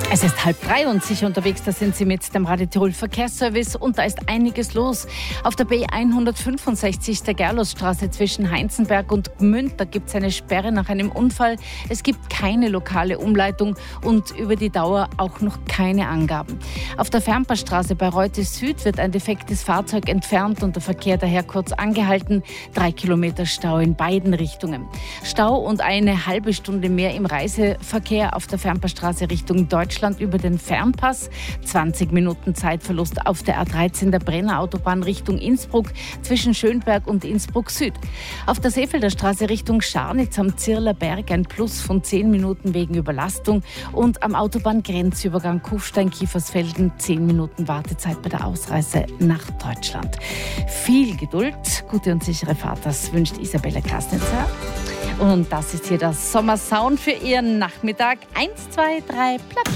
Es ist 2:30 und sicher unterwegs, da sind Sie mit dem Radio Tirol Verkehrsservice und da ist einiges los. Auf der B165 der Gerlosstraße zwischen Heinzenberg und Gmünd, da gibt es eine Sperre nach einem Unfall. Es gibt keine lokale Umleitung und über die Dauer auch noch keine Angaben. Auf der Fernpassstraße bei Reute Süd wird ein defektes Fahrzeug entfernt und der Verkehr daher kurz angehalten. 3 Kilometer Stau in beiden Richtungen. Stau und eine halbe Stunde mehr im Reiseverkehr auf der Fernpassstraße Richtung Deutschland über den Fernpass. 20 Minuten Zeitverlust auf der A13 der Brenner Autobahn Richtung Innsbruck zwischen Schönberg und Innsbruck Süd. Auf der Seefelder Straße Richtung Scharnitz am Zirler Berg ein Plus von 10 Minuten wegen Überlastung und am Autobahngrenzübergang Kufstein-Kiefersfelden 10 Minuten Wartezeit bei der Ausreise nach Deutschland. Viel Geduld, gute und sichere Fahrt, das wünscht Isabella Krasnitzer. Und das ist hier der Sommersound für Ihren Nachmittag. 1, 2, 3, Platz.